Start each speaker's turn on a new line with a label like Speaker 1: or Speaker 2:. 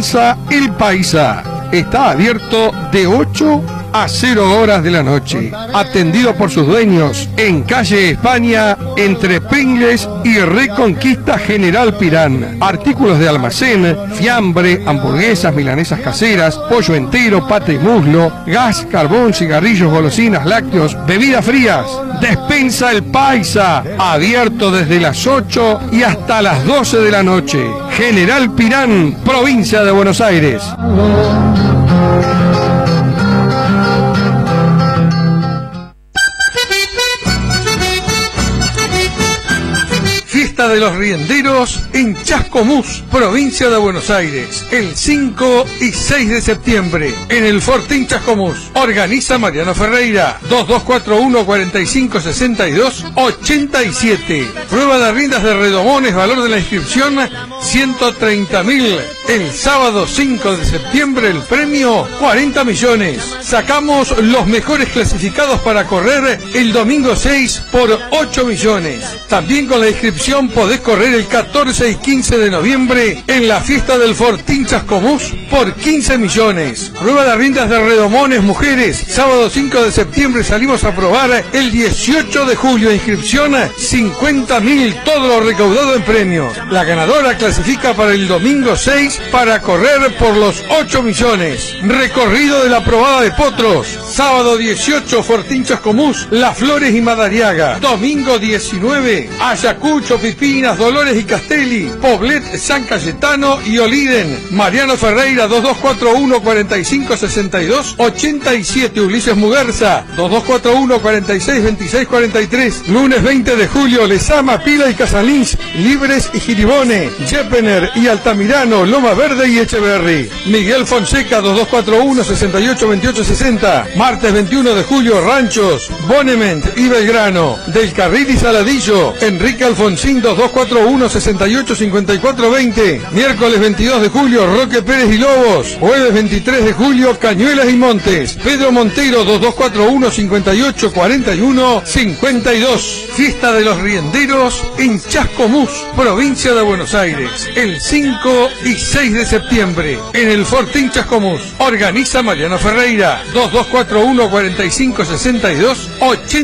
Speaker 1: Despensa El Paisa. Está abierto de 8 a 0 horas de la noche. Atendido por sus dueños en calle España, entre Pringles y Reconquista General Pirán. Artículos de almacén, fiambre, hamburguesas, milanesas caseras, pollo entero, pata y muslo, gas, carbón, cigarrillos, golosinas, lácteos, bebidas frías. Despensa El Paisa. Abierto desde las 8 y hasta las 12 de la noche. General Pirán, provincia de Buenos Aires. Fiesta de los Rienderos en Chascomús, provincia de Buenos Aires, el 5 y 6 de septiembre, en el Fortín Chascomús. Organiza Mariano Ferreira, 2241-4562-87. Prueba de riendas de redomones, valor de la inscripción 130.000. El sábado 5 de septiembre el premio 40 millones. Sacamos los mejores clasificados para correr el domingo 6 por 8 millones. También con la inscripción podés correr el 14 y 15 de noviembre en la fiesta del Fortín Chascomús por 15 millones. Prueba de riendas de redomones mujeres. Sábado 5 de septiembre salimos a probar el 18 de julio. Inscripción 50.000, todo lo recaudado en premios. La ganadora clasifica para el domingo 6 para correr por los 8 millones. Recorrido de la probada de potros. Sábado 18 Fortín Chascomús, Las Flores y Madariaga. Domingo 19 Ayacucho, Pipinas, Dolores y Castelli, Poblet, San Cayetano y Oliden. Mariano Ferreira, 2241-4562-87. Ulises Muguerza, 2241-462643. Lunes 20 de julio, Lezama, Pila y Casalins, Libres y Giribone, Jepener y Altamirano, Loma Verde y Echeverry. Miguel Fonseca, 2241-682860. Martes 21 de julio, Ranchos, Bonement y Belgrano. Del Carril y Saladillo, Enrique Alfonsín, 2241-685420. Miércoles 22 de julio, Roque Pérez y Lobos. Jueves 23 de julio, Cañuelas y Montes. Pedro Montero, 2241-5841-52. Fiesta de los Rienderos en Chascomús, provincia de Buenos Aires, el 5 y 6 de septiembre, en el Fortín Chascomús. Organiza Mariano Ferreira, 2241-4562-80.